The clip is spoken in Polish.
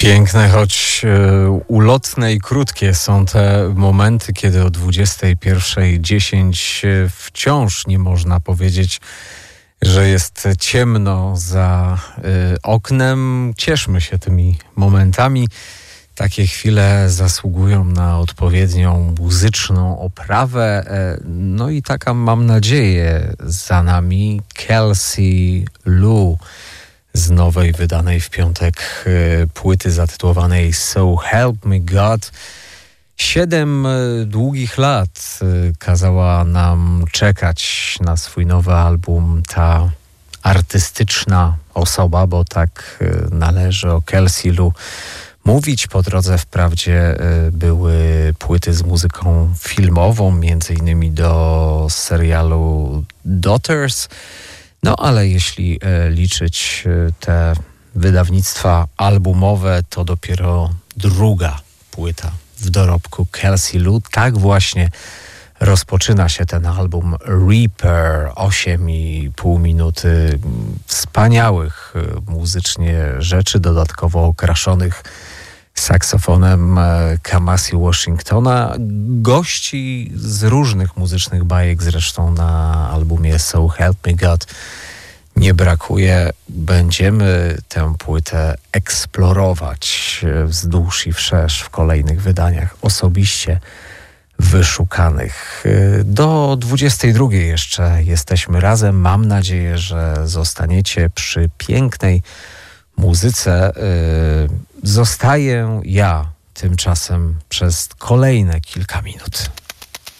Piękne, choć ulotne i krótkie są te momenty, kiedy o 21:10 wciąż nie można powiedzieć, że jest ciemno za oknem. Cieszmy się tymi momentami. Takie chwile zasługują na odpowiednią muzyczną oprawę. No i taka, mam nadzieję, za nami Kelsey Lu z nowej, wydanej w piątek płyty zatytułowanej So Help Me God. 7 długich lat kazała nam czekać na swój nowy album ta artystyczna osoba, bo tak należy o Kelsey Lu mówić. Po drodze wprawdzie były płyty z muzyką filmową, między innymi do serialu Daughters. No ale jeśli liczyć te wydawnictwa albumowe, to dopiero druga płyta w dorobku Kelsey Lu. Tak właśnie rozpoczyna się ten album Reaper. 8,5 minuty wspaniałych muzycznie rzeczy, dodatkowo okraszonych saksofonem Kamasi Washingtona. Gości z różnych muzycznych bajek zresztą na albumie So Help Me God nie brakuje. Będziemy tę płytę eksplorować wzdłuż i wszerz w kolejnych wydaniach osobiście wyszukanych. Do 22:00 jeszcze jesteśmy razem. Mam nadzieję, że zostaniecie przy pięknej muzyce. Zostaję ja tymczasem przez kolejne kilka minut.